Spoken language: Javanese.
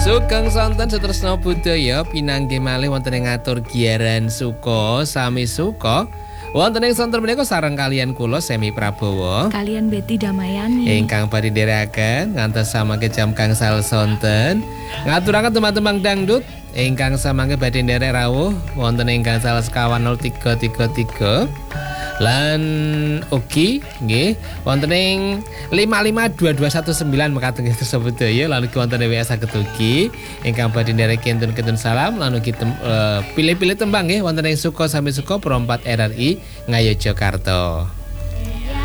Sugeng sonten setresna budaya pinanggih malih wonten ing ngatur giaran suka sami suka. Wonten ing sonten menika sareng kalian kula Semi Prabowo kalian Betty Damayani ingkang badhe nderekaken ngantos samangke jam gangsal sonten ngaturaken tembang-tembang dangdut ingkang samangke badhe nderek rawuh wonten ing gangsal sekawan 0333 lan ugi nggih wonten ing 552219 mekaten tersebut ya lan ugi wonten WA saged ugi ingkang badhe nderek kentun salam lan ugi pilih-pilih tembang nggih wonten ing Suko Sami Suko Pro 4 RRI Ngayogyakarta.